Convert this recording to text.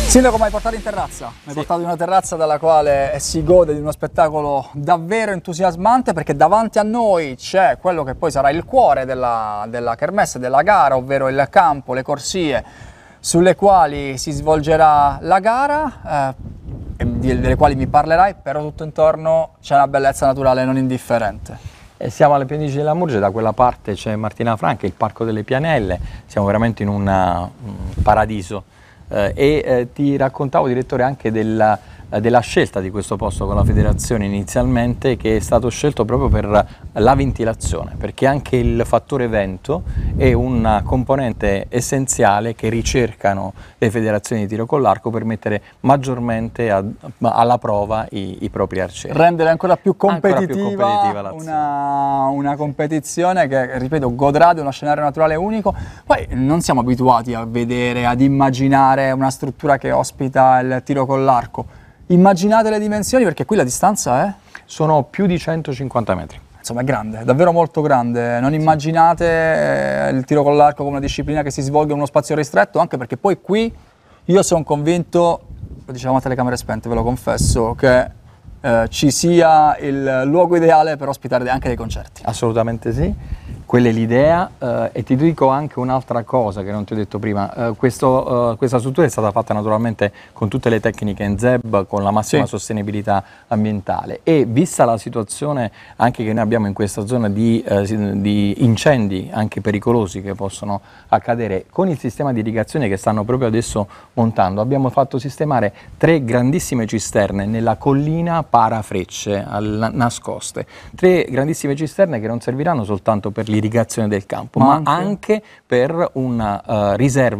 Sindaco, mi hai portato in terrazza, mi hai portato in una terrazza dalla quale si gode di uno spettacolo davvero entusiasmante, perché davanti a noi c'è quello che poi sarà il cuore della kermesse, della gara, ovvero il campo, le corsie sulle quali si svolgerà la gara, delle quali mi parlerai, però tutto intorno c'è una bellezza naturale non indifferente. Siamo alle pendici della Murge, da quella parte c'è Martina Franca, il Parco delle Pianelle, siamo veramente in un paradiso. Ti raccontavo, direttore, anche della scelta di questo posto con la federazione inizialmente, che è stato scelto proprio per la ventilazione, perché anche il fattore vento è una componente essenziale che ricercano le federazioni di tiro con l'arco per mettere maggiormente alla prova i propri arcieri. Rendere ancora più competitiva una competizione che, ripeto, godrà di uno scenario naturale unico. Poi non siamo abituati a vedere, ad immaginare una struttura che ospita il tiro con l'arco. Immaginate le dimensioni, perché qui la distanza è? Sono più di 150 metri. Insomma, è grande, davvero molto grande. Non immaginate il tiro con l'arco come una disciplina che si svolge in uno spazio ristretto, anche perché poi qui io sono convinto, lo dicevamo a telecamere spente, ve lo confesso, che ci sia il luogo ideale per ospitare anche dei concerti. Assolutamente sì, quella è l'idea, e ti dico anche un'altra cosa che non ti ho detto prima. Questa struttura è stata fatta naturalmente con tutte le tecniche in ZEB, con la massima sostenibilità ambientale, e vista la situazione anche che noi abbiamo in questa zona di incendi anche pericolosi che possono accadere, con il sistema di irrigazione che stanno proprio adesso montando, abbiamo fatto sistemare 3 grandissime cisterne nella collina Parafrecce nascoste, 3 grandissime cisterne che non serviranno soltanto per l'irrigazione del campo, ma anche per una riserva